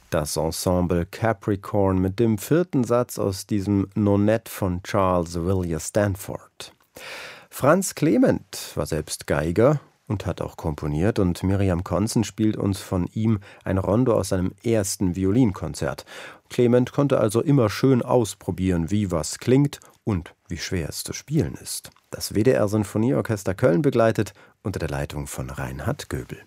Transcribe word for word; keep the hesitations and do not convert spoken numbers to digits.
Das Ensemble Capricorn mit dem vierten Satz aus diesem Nonett von Charles Villiers Stanford. Franz Clement war selbst Geiger und hat auch komponiert, und Miriam Konzen spielt uns von ihm ein Rondo aus seinem ersten Violinkonzert. Clement konnte also immer schön ausprobieren, wie was klingt und wie schwer es zu spielen ist. Das W D R Sinfonieorchester Köln begleitet unter der Leitung von Reinhard Göbel.